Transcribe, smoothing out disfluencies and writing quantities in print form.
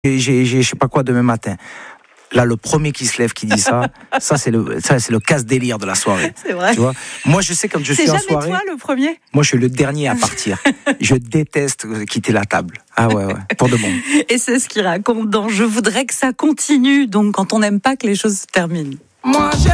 je sais pas quoi demain matin. Là, le premier qui se lève, qui dit ça c'est le casse-délire de la soirée. C'est vrai. Tu vois, moi, je sais quand je suis en soirée. C'est jamais toi le premier. Moi, je suis le dernier à partir. Je déteste quitter la table. Ah ouais, pour de bon. Et c'est ce qu'il raconte dans Je voudrais que ça continue. Donc, quand on n'aime pas que les choses se terminent. Moi,